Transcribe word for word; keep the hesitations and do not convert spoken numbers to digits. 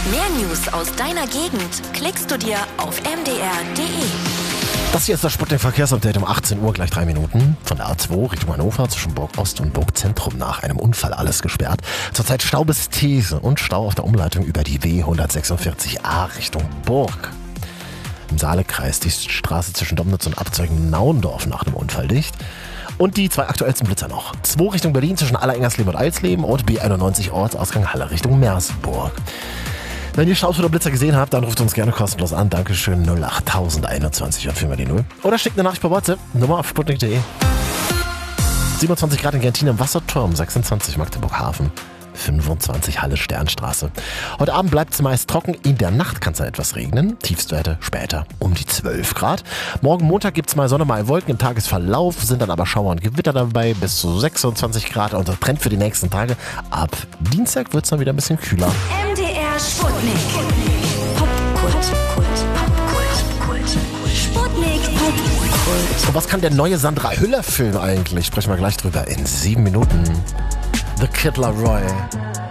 Mehr News aus deiner Gegend klickst du dir auf m d r punkt d e. Das hier ist das Sputnik-Verkehrsupdate um achtzehn Uhr, gleich drei Minuten. Von der A zwei Richtung Hannover zwischen Burg Ost und Burg Zentrum nach einem Unfall alles gesperrt. Zurzeit Stau bis These und Stau auf der Umleitung über die W hundertsechsundvierzig a Richtung Burg. Im Saalekreis die Straße zwischen Domnitz und Abzeugen Naundorf nach einem Unfall dicht. Und die zwei aktuellsten Blitzer noch. zwei Richtung Berlin zwischen Allerengersleben und Eilsleben und B einundneunzig Ortsausgang Halle Richtung Meersburg. Wenn ihr Staus oder Blitzer gesehen habt, dann ruft uns gerne kostenlos an. Dankeschön null acht einundzwanzig und viermal die null. Oder schickt eine Nachricht per WhatsApp. Nummer auf sputnik punkt d e. siebenundzwanzig Grad in Gentin am Wasserturm, sechsundzwanzig Magdeburg Hafen, fünfundzwanzig Halle Sternstraße. Heute Abend bleibt es meist trocken. In der Nacht kann es dann etwas regnen. Tiefstwerte später um die zwölf Grad. Morgen Montag gibt es mal Sonne, mal Wolken. Im Tagesverlauf sind dann aber Schauer und Gewitter dabei. Bis zu sechsundzwanzig Grad. Und der Trend für die nächsten Tage. Ab Dienstag wird es dann wieder ein bisschen kühler. M D R Sputnik. Popkult. Popkult. Sputnik. Popkult. Und was kann der neue Sandra Hüller-Film eigentlich? Sprechen wir gleich drüber in sieben Minuten. The Kid Laroi.